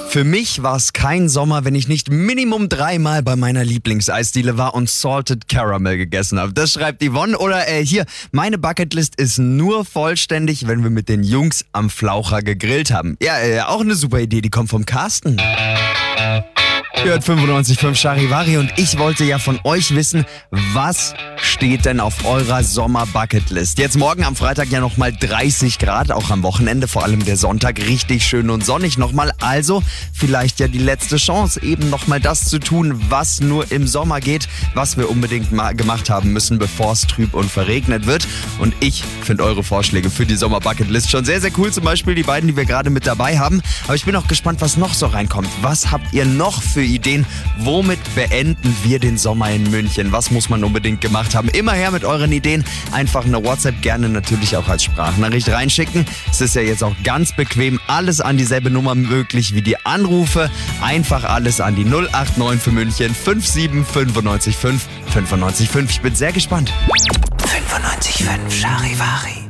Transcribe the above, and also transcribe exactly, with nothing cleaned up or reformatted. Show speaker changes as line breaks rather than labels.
Für mich war es kein Sommer, wenn ich nicht Minimum dreimal bei meiner Lieblingseisdiele war und Salted Caramel gegessen habe. Das schreibt Yvonne. Oder äh, hier, meine Bucketlist ist nur vollständig, wenn wir mit den Jungs am Flaucher gegrillt haben. Ja, äh, auch eine super Idee, die kommt vom Carsten. Ihr hört fünfundneunzig Komma fünf Charivari und ich wollte ja von euch wissen, was steht denn auf eurer Sommer-Bucketlist? Jetzt morgen am Freitag ja nochmal dreißig Grad, auch am Wochenende, vor allem der Sonntag, richtig schön und sonnig nochmal. Also vielleicht ja die letzte Chance, eben nochmal das zu tun, was nur im Sommer geht, was wir unbedingt mal gemacht haben müssen, bevor es trüb und verregnet wird. Und ich finde eure Vorschläge für die Sommer-Bucketlist schon sehr, sehr cool. Zum Beispiel die beiden, die wir gerade mit dabei haben. Aber ich bin auch gespannt, was noch so reinkommt. Was habt ihr noch für Ideen? Womit beenden wir den Sommer in München? Was muss man unbedingt gemacht haben? Immer her mit euren Ideen. Einfach eine WhatsApp, gerne natürlich auch als Sprachnachricht reinschicken. Es ist ja jetzt auch ganz bequem. Alles an dieselbe Nummer möglich wie die Anrufe. Einfach alles an die null acht neun für München fünf sieben fünf neun fünf fünf fünf fünf. Ich bin sehr gespannt.
fünfundneunzig Komma fünf Charivari.